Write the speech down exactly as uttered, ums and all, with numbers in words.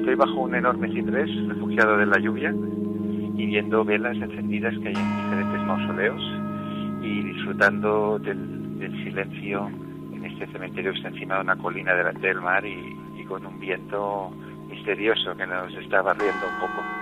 estoy bajo un enorme ciprés, refugiado de la lluvia, y viendo velas encendidas que hay en diferentes mausoleos y disfrutando del, del silencio en este cementerio que está encima de una colina delante del mar y, y con un viento misterioso que nos está barriendo un poco.